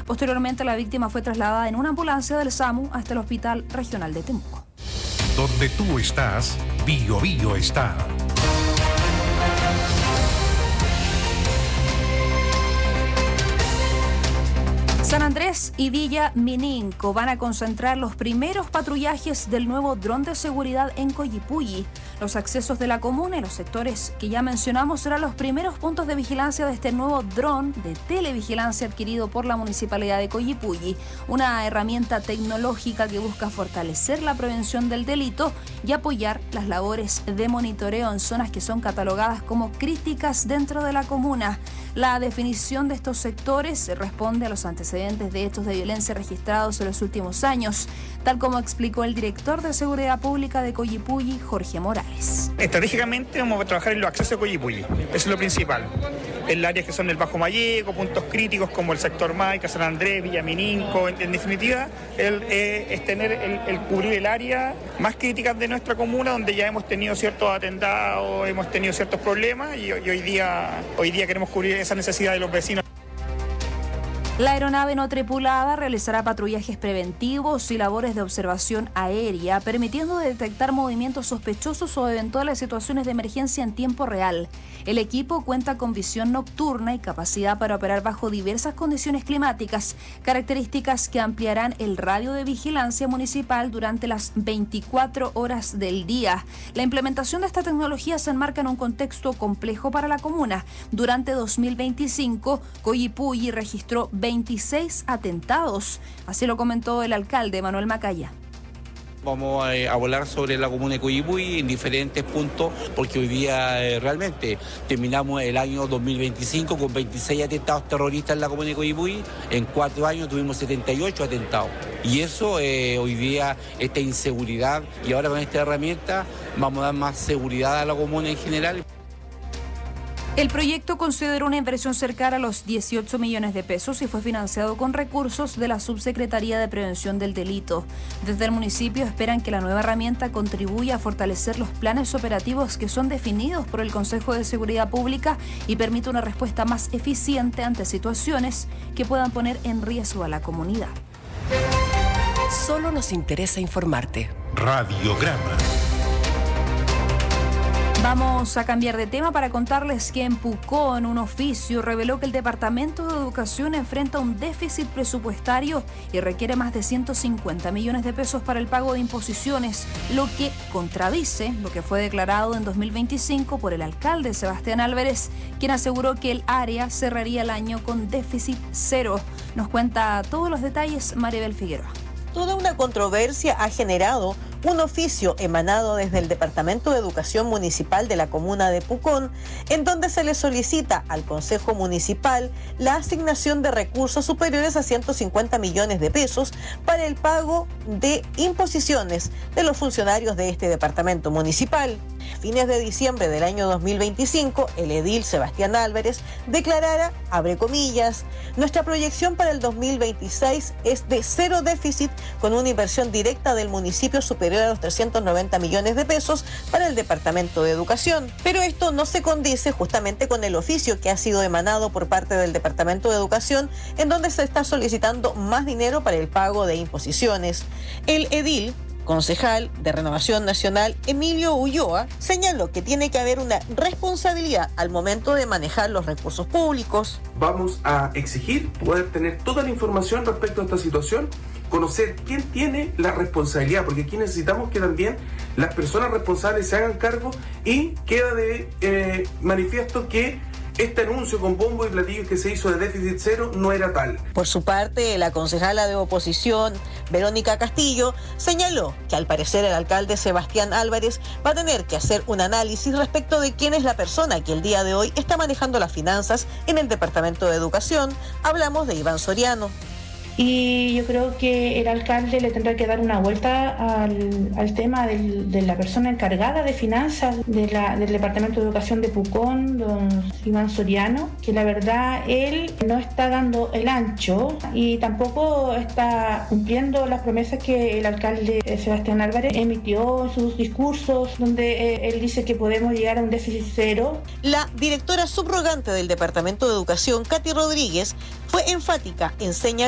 Posteriormente, la víctima fue trasladada en una ambulancia del SAMU hasta el Hospital Regional de Temuco. Donde tú estás, Bio Bio está. San Andrés y Villa Mininco van a concentrar los primeros patrullajes del nuevo dron de seguridad en Coyipulli. Los accesos de la comuna y los sectores que ya mencionamos serán los primeros puntos de vigilancia de este nuevo dron de televigilancia adquirido por la Municipalidad de Coyipulli, una herramienta tecnológica que busca fortalecer la prevención del delito y apoyar las labores de monitoreo en zonas que son catalogadas como críticas dentro de la comuna. La definición de estos sectores responde a los antecedentes de hechos de violencia registrados en los últimos años, tal como explicó el director de Seguridad Pública de Coyipulli, Jorge Morales. Estratégicamente vamos a trabajar en los accesos de Coyipulli, eso es lo principal. En áreas que son el Bajo Mayeco, puntos críticos como el sector Maica, San Andrés, Villa Mininco, en definitiva, es tener el cubrir el área más críticas de nuestra comuna, donde ya hemos tenido ciertos atentados, hemos tenido ciertos problemas y hoy día queremos cubrir esa necesidad de los vecinos. La aeronave no tripulada realizará patrullajes preventivos y labores de observación aérea, permitiendo detectar movimientos sospechosos o eventuales situaciones de emergencia en tiempo real. El equipo cuenta con visión nocturna y capacidad para operar bajo diversas condiciones climáticas, características que ampliarán el radio de vigilancia municipal durante las 24 horas del día. La implementación de esta tecnología se enmarca en un contexto complejo para la comuna. Durante 2025, Coyipulli registró 26 atentados, así lo comentó el alcalde Manuel Macaya. Vamos a volar sobre la comuna de Coyipulli en diferentes puntos, porque hoy día realmente terminamos el año 2025 con 26 atentados terroristas en la comuna de Coyipulli. En 4 años tuvimos 78 atentados. Y eso hoy día, esta inseguridad, y ahora con esta herramienta vamos a dar más seguridad a la comuna en general. El proyecto consideró una inversión cercana a los 18 millones de pesos y fue financiado con recursos de la Subsecretaría de Prevención del Delito. Desde el municipio esperan que la nueva herramienta contribuya a fortalecer los planes operativos que son definidos por el Consejo de Seguridad Pública y permita una respuesta más eficiente ante situaciones que puedan poner en riesgo a la comunidad. Solo nos interesa informarte. Radiograma. Vamos a cambiar de tema para contarles que en Pucón un oficio reveló que el Departamento de Educación enfrenta un déficit presupuestario y requiere más de 150 millones de pesos para el pago de imposiciones, lo que contradice lo que fue declarado en 2025 por el alcalde Sebastián Álvarez, quien aseguró que el área cerraría el año con déficit cero. Nos cuenta todos los detalles Maribel Figueroa. Toda una controversia ha generado un oficio emanado desde el Departamento de Educación Municipal de la comuna de Pucón, en donde se le solicita al Consejo Municipal la asignación de recursos superiores a 150 millones de pesos para el pago de imposiciones de los funcionarios de este departamento municipal. A fines de diciembre del año 2025, el edil Sebastián Álvarez declarara, abre comillas, nuestra proyección para el 2026 es de cero déficit con una inversión directa del municipio superior a los 390 millones de pesos para el Departamento de Educación. Pero esto no se condice justamente con el oficio que ha sido emanado por parte del Departamento de Educación, en donde se está solicitando más dinero para el pago de imposiciones. El edil concejal de Renovación Nacional, Emilio Ulloa, señaló que tiene que haber una responsabilidad al momento de manejar los recursos públicos. Vamos a exigir poder tener toda la información respecto a esta situación, conocer quién tiene la responsabilidad, porque aquí necesitamos que también las personas responsables se hagan cargo y queda de manifiesto que este anuncio con bombo y platillos que se hizo de déficit cero no era tal. Por su parte, la concejala de oposición, Verónica Castillo, señaló que al parecer el alcalde Sebastián Álvarez va a tener que hacer un análisis respecto de quién es la persona que el día de hoy está manejando las finanzas en el Departamento de Educación. Hablamos de Iván Soriano. Y yo creo que el alcalde le tendrá que dar una vuelta al tema de la persona encargada de finanzas del Departamento de Educación de Pucón, don Iván Soriano, que la verdad él no está dando el ancho y tampoco está cumpliendo las promesas que el alcalde Sebastián Álvarez emitió en sus discursos, donde él dice que podemos llegar a un déficit cero. La directora subrogante del Departamento de Educación, Katy Rodríguez, fue enfática en señalar